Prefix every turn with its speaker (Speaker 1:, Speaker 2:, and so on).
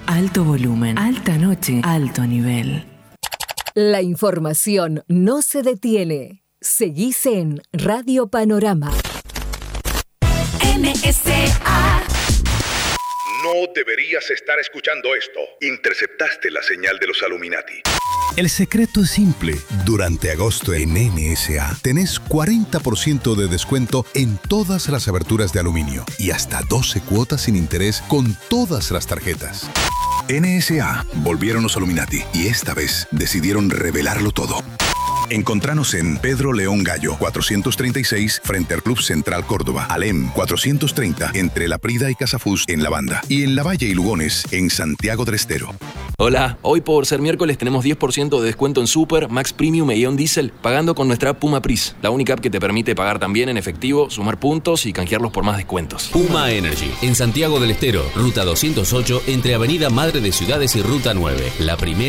Speaker 1: alto volumen, alta noche, alto nivel.
Speaker 2: La información no se detiene. Seguís en Radio Panorama.
Speaker 3: NSA.
Speaker 4: No deberías estar escuchando esto. Interceptaste la señal de los Illuminati.
Speaker 5: El secreto es simple. Durante agosto en NSA tenés 40% de descuento en todas las aberturas de aluminio y hasta 12 cuotas sin interés con todas las tarjetas. NSA volvieron los Illuminati y esta vez decidieron revelarlo todo. Encontranos en Pedro León Gallo, 436, frente al Club Central Córdoba. Alem, 430, entre La Prida y Casafús, en La Banda. Y en La Valle y Lugones, en Santiago del Estero.
Speaker 6: Hola, hoy por ser miércoles tenemos 10% de descuento en Super, Max Premium e Ion Diesel, pagando con nuestra app Puma Pris, la única app que te permite pagar también en efectivo, sumar puntos y canjearlos por más descuentos.
Speaker 7: Puma Energy, en Santiago del Estero, Ruta 208, entre Avenida Madre de Ciudades y Ruta 9. La primera